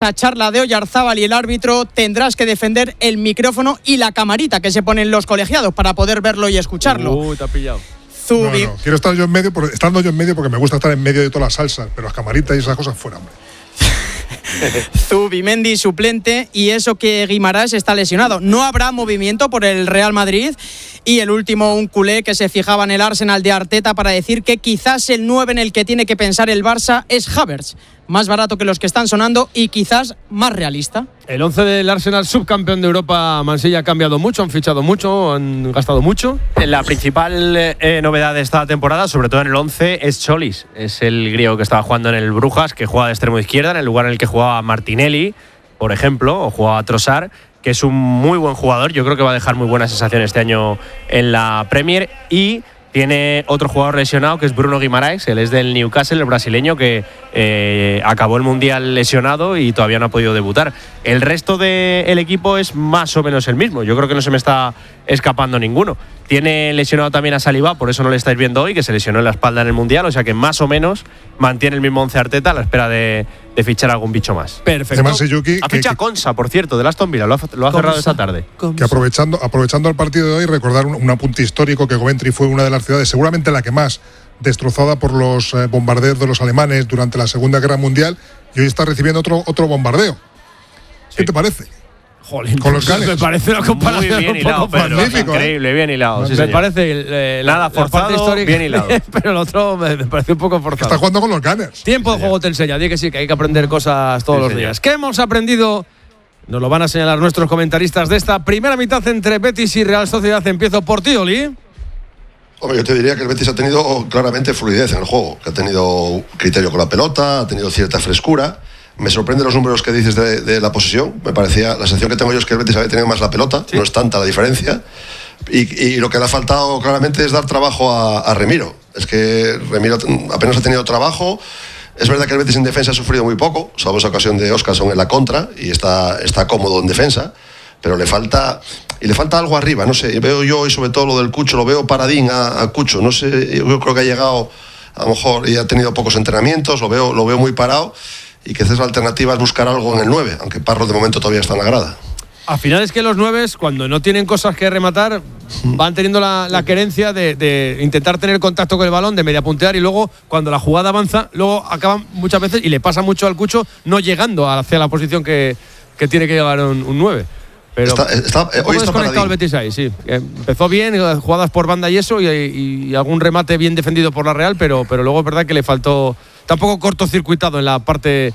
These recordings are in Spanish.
La charla de Oyarzábal y el árbitro, tendrás que defender el micrófono y la camarita que se ponen los colegiados para poder verlo y escucharlo. Te ha pillado. Zubi. No, quiero estar yo en medio, estando yo en medio porque me gusta estar en medio de todas las salsas, pero las camaritas y esas cosas fuera, hombre. Zubimendi suplente, y eso que Guimarães está lesionado. No habrá movimiento por el Real Madrid. Y el último, un culé que se fijaba en el Arsenal de Arteta para decir que quizás el 9 en el que tiene que pensar el Barça es Havertz. Más barato que los que están sonando y quizás más realista. El 11 del Arsenal, subcampeón de Europa, Mansilla, ha cambiado mucho, han fichado mucho, han gastado mucho. La principal novedad de esta temporada, sobre todo en el 11, es Cholis. Es el griego que estaba jugando en el Brujas, que juega de extremo izquierda, en el lugar en el que jugaba Martinelli, por ejemplo, o jugaba Trossard, que es un muy buen jugador. Yo creo que va a dejar muy buena sensación este año en la Premier. Y tiene otro jugador lesionado, que es Bruno Guimarães. Él es del Newcastle, el brasileño, que acabó el Mundial lesionado y todavía no ha podido debutar. El resto del equipo es más o menos el mismo. Yo creo que no se me está escapando ninguno. Tiene lesionado también a Saliba, por eso no le estáis viendo hoy, que se lesionó en la espalda en el Mundial. O sea que más o menos mantiene el mismo 11 Arteta a la espera de fichar algún bicho más. Perfecto. Ha fichado a Konsa, por cierto, del Aston Villa. Lo ha cerrado esta tarde. Que aprovechando el partido de hoy, recordar un apunte histórico, que Coventry fue una de las ciudades, seguramente la que más destrozada por los bombardeos de los alemanes durante la Segunda Guerra Mundial, y hoy está recibiendo otro bombardeo. Sí. ¿Qué te parece? Jolín, con los Gunners. Me parece una comparación muy bien hilado, magnífico, increíble, bien hilado. Sí, me parece nada forzado, bien hilado. Pero el otro me parece un poco forzado. Está jugando con los Gunners. Tiempo de juego te enseña. Di que sí, que hay que aprender cosas todos los días. ¿Qué hemos aprendido? Nos lo van a señalar nuestros comentaristas de esta primera mitad entre Betis y Real Sociedad. Empiezo por ti, Oli. Hombre, yo te diría que el Betis ha tenido claramente fluidez en el juego, que ha tenido criterio con la pelota, ha tenido cierta frescura. Me sorprenden los números que dices de la posesión. Me parecía, la sensación que tengo yo es que el Betis había tenido más la pelota, no es tanta la diferencia. Y lo que le ha faltado claramente es dar trabajo a Remiro. Es que Remiro apenas ha tenido trabajo. Es verdad que el Betis en defensa ha sufrido muy poco, salvo esa ocasión de Óscarson en la contra, y está cómodo en defensa, pero le falta algo arriba. No sé, veo yo, y sobre todo lo del Cucho, lo veo paradín a Cucho. No sé, yo creo que ha llegado, a lo mejor, y ha tenido pocos entrenamientos, lo veo muy parado. Y quizás la alternativa es buscar algo en el 9, aunque Parro de momento todavía está en la grada. Al final es que los 9, cuando no tienen cosas que rematar, van teniendo la querencia de intentar tener contacto con el balón, de media puntear, y luego cuando la jugada avanza, luego acaban muchas veces, y le pasa mucho al Cucho, no llegando hacia la posición que tiene que llegar un 9. Pero hoy está desconectado el Betis ahí, sí. Empezó bien, jugadas por banda y eso, y algún remate bien defendido por la Real, pero luego es verdad que le faltó, tampoco cortocircuitado en la parte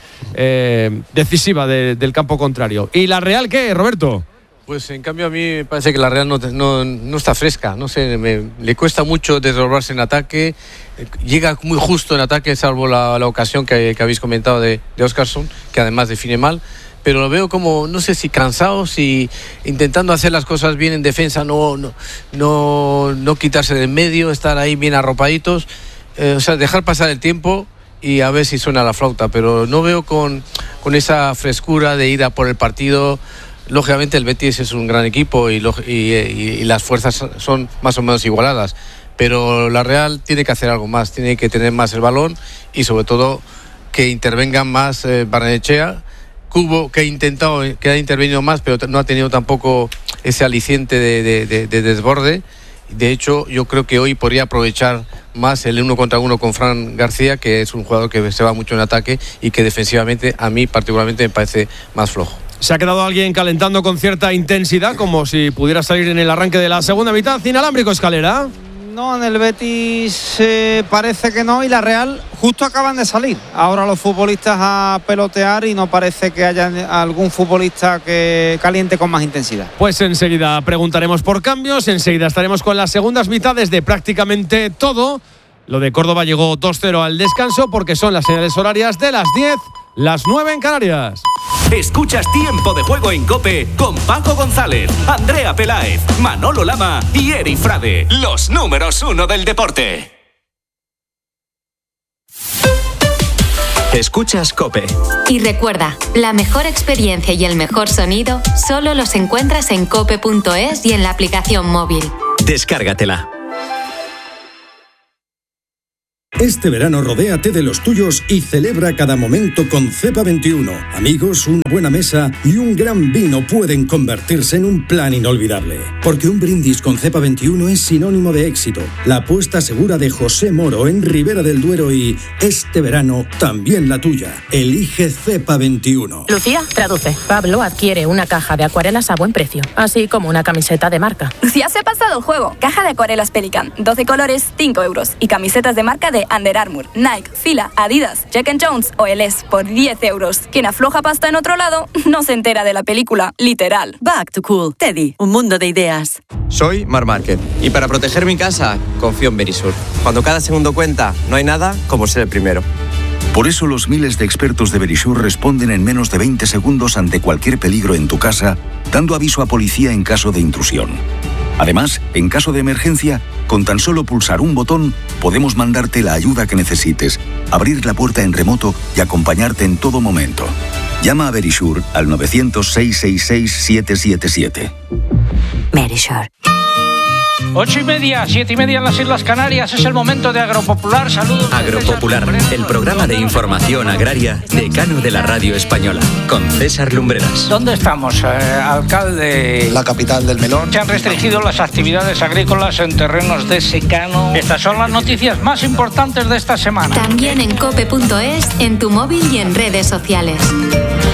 decisiva del campo contrario. ¿Y la Real qué, Roberto? Pues en cambio a mí me parece que la Real no está fresca, no sé, le cuesta mucho desdoblarse en ataque, llega muy justo en ataque, salvo la ocasión que habéis comentado de Óscarson, que además define mal. Pero lo veo como, no sé si cansado, si intentando hacer las cosas bien en defensa, no quitarse de en medio, estar ahí bien arropaditos, o sea, dejar pasar el tiempo y a ver si suena la flauta, pero no veo con esa frescura de ir a por el partido. Lógicamente el Betis es un gran equipo y las fuerzas son más o menos igualadas, pero la Real tiene que hacer algo más, tiene que tener más el balón y sobre todo que intervengan más Barrenechea. Cubo, que ha intervenido más, pero no ha tenido tampoco ese aliciente de desborde. De hecho, yo creo que hoy podría aprovechar más el 1 contra 1 con Fran García, que es un jugador que se va mucho en ataque y que defensivamente, a mí particularmente, me parece más flojo. Se ha quedado alguien calentando con cierta intensidad, como si pudiera salir en el arranque de la segunda mitad. Inalámbrico, Escalera. No, en el Betis parece que no, y la Real justo acaban de salir ahora los futbolistas a pelotear y no parece que haya algún futbolista que caliente con más intensidad. Pues enseguida preguntaremos por cambios, enseguida estaremos con las segundas mitades de prácticamente todo. Lo de Córdoba llegó 2-0 al descanso porque son las señales horarias de las 10, las 9 en Canarias. Escuchas Tiempo de Juego en COPE con Paco González, Andrea Peláez, Manolo Lama y Eri Frade, los números 1 del deporte. Escuchas COPE. Y recuerda, la mejor experiencia y el mejor sonido solo los encuentras en cope.es y en la aplicación móvil. Descárgatela. Este verano rodéate de los tuyos y celebra cada momento con Cepa 21. Amigos, una buena mesa y un gran vino pueden convertirse en un plan inolvidable. Porque un brindis con Cepa 21 es sinónimo de éxito. La apuesta segura de José Moro en Ribera del Duero y este verano también la tuya. Elige Cepa 21. Lucía, traduce. Pablo adquiere una caja de acuarelas a buen precio, así como una camiseta de marca. Lucía se ha pasado el juego. Caja de acuarelas Pelican, 12 colores, 5 euros. Y camisetas de marca de Under Armour, Nike, Fila, Adidas, Jack & Jones o LS por 10 euros. Quien afloja pasta en otro lado no se entera de la película, literal. Back to Cool. Teddy, un mundo de ideas. Soy Mar Márquez y para proteger mi casa confío en Verisur. Cuando cada segundo cuenta, no hay nada como ser el primero. Por eso los miles de expertos de Verisur responden en menos de 20 segundos ante cualquier peligro en tu casa, dando aviso a policía en caso de intrusión. Además, en caso de emergencia, con tan solo pulsar un botón, podemos mandarte la ayuda que necesites, abrir la puerta en remoto y acompañarte en todo momento. Llama a Verisur al 900-666-777. Verisur. 8:30, 7:30 en las Islas Canarias. Es el momento de Agropopular. Saludos. Agropopular, el programa de información agraria decano de la radio española, con César Lumbreras. ¿Dónde estamos, alcalde? La capital del melón. Se han restringido las actividades agrícolas en terrenos de secano. Estas son las noticias más importantes de esta semana. También en cope.es, en tu móvil y en redes sociales.